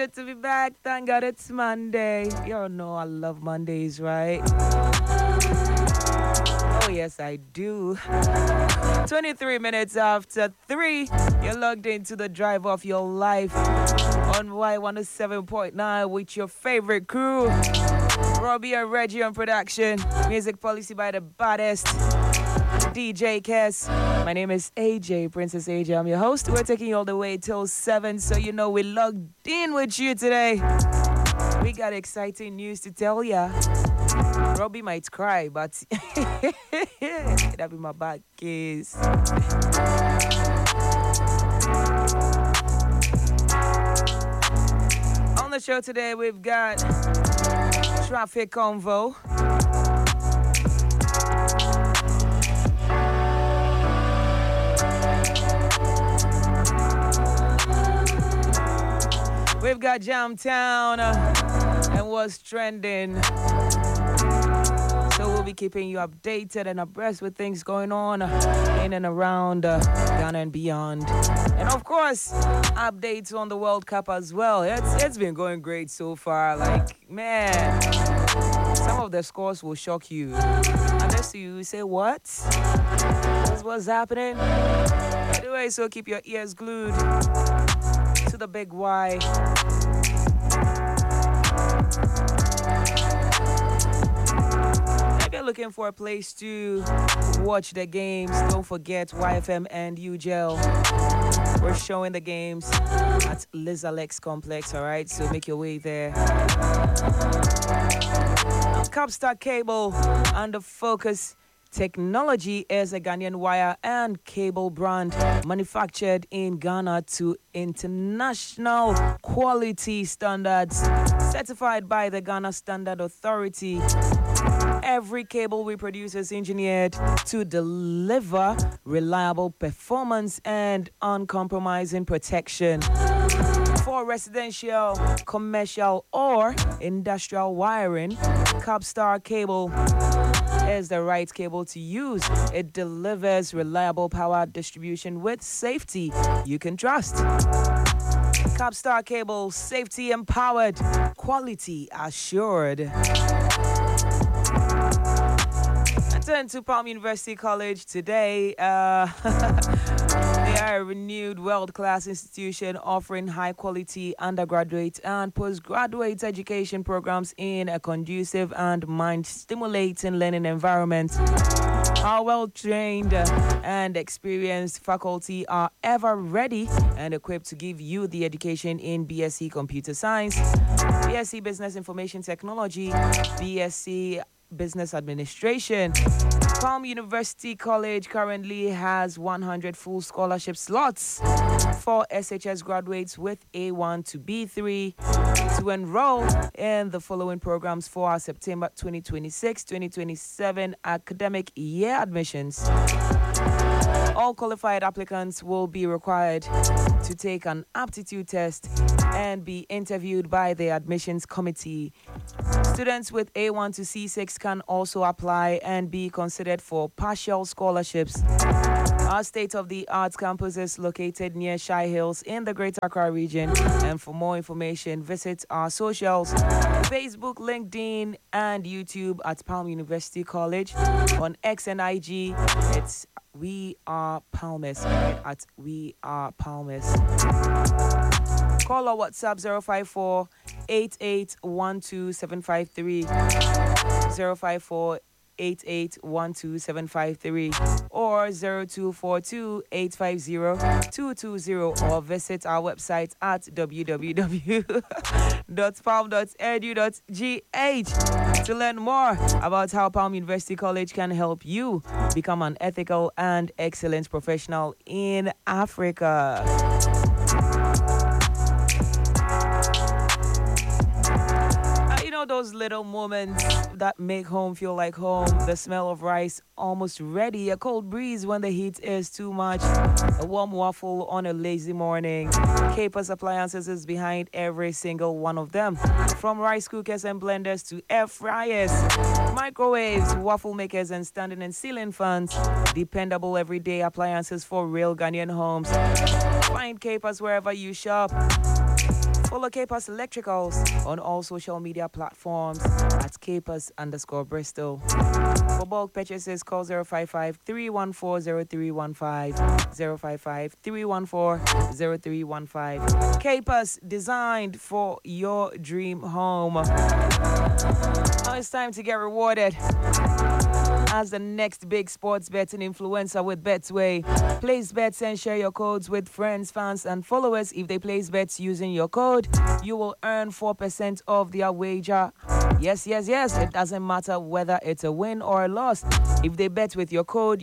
pleasure to be back. Thank God it's Monday. You all know I love Mondays, right? Oh, yes, I do. 23 minutes after 3, you're logged into the drive of your life on Y107.9 with your favorite crew. Robbie and Reggie on production. Music policy by the baddest DJ Kess. My name is AJ, Princess AJ. I'm your host. We're taking you all the way till 7, so you know we're logged in with you today. We got exciting news to tell ya. Robbie might cry, but that'll be my bad case. On the show today, we've got Traffic Convo. We've got Jamtown and what's trending. So we'll be keeping you updated and abreast with things going on in and around Ghana and beyond. And of course, updates on the World Cup as well. It's been going great so far. Like, man, some of the scores will shock you. Unless you say, what? This is what's happening? Anyway, so keep your ears glued to the big Y. If you're looking for a place to watch the games, don't forget YFM and UGEL. We're showing the games at Liz Alex Complex, alright? So make your way there. Capstar Cable under Focus Technology is a Ghanaian wire and cable brand manufactured in Ghana to international quality standards, certified by the Ghana Standard Authority. Every cable we produce is engineered to deliver reliable performance and uncompromising protection. For residential, commercial, or industrial wiring, Capstar Cable is the right cable to use. It delivers reliable power distribution with safety you can trust. Capstar Cable, safety empowered, quality assured. I turn to Palm University College today. They are a renewed world-class institution offering high-quality undergraduate and postgraduate education programs in a conducive and mind-stimulating learning environment. Our well-trained and experienced faculty are ever ready and equipped to give you the education in BSc Computer Science, BSc Business Information Technology, BSc Business Administration. Palm University College currently has 100 full scholarship slots for SHS graduates with A1 to B3 to enroll in the following programs for our September 2026-2027 academic year admissions. All qualified applicants will be required to take an aptitude test and be interviewed by the admissions committee. Students with A1 to C6 can also apply and be considered for partial scholarships. Our state-of-the-art campus is located near Shai Hills in the Greater Accra region. And for more information, visit our socials, Facebook, LinkedIn, and YouTube at Palm University College. On X and IG, it's We Are Palmas, at We Are Palmas. Call or WhatsApp 054 8812 054 8812 or 0242 850 220 or visit our website at www.palm.edu.gh to learn more about how Palm University College can help you become an ethical and excellent professional in Africa. Those little moments that make home feel like home. The smell of rice almost ready, a cold breeze when the heat is too much, a warm waffle on a lazy morning. Capers Appliances is behind every single one of them. From rice cookers and blenders to air fryers, microwaves, waffle makers, and standing and ceiling fans. Dependable everyday appliances for real Ghanaian homes. Find Capers wherever you shop. Follow Capers Electricals on all social media platforms at Capers_Bristol. For bulk purchases, call 055-314-0315, 055-314-0315. Capers, designed for your dream home. Now it's time to get rewarded as the next big sports betting influencer with Betway. Place bets and share your codes with friends, fans, and followers. If they place bets using your code, you will earn 4% of their wager. Yes. It doesn't matter whether it's a win or a loss. If they bet with your code,